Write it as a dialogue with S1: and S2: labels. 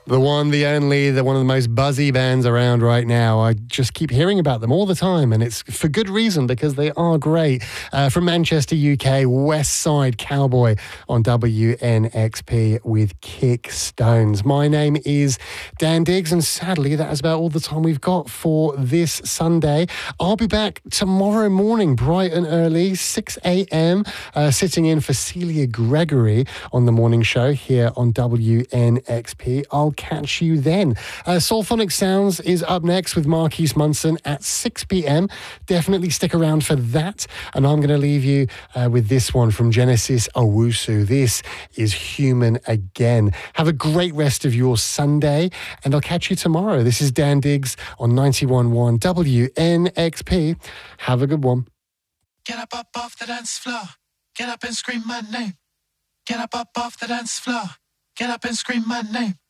S1: The one, the only, one of the most buzzy bands around right now. I just keep hearing about them all the time, and it's for good reason because they are great. From Manchester, UK, West Side Cowboy on WNXP with Kick Stones. My name is Dan Diggs, and sadly, that is about all the time we've got for this Sunday. I'll be back tomorrow morning, bright and early, 6 a.m., sitting in for Celia Gregory on the morning show here on WNXP. I'll catch you then. Soulphonic Sounds is up next with Marquise Munson at 6 p.m. Definitely stick around for that. And I'm going to leave you with this one from Genesis Owusu. This is Human Again. Have a great rest of your Sunday, and I'll catch you tomorrow. This is Dan Diggs on 91.1 WNXP. Have a good one.
S2: Get up off the dance floor. Get up and scream my name. Get up off the dance floor. Get up and scream my name.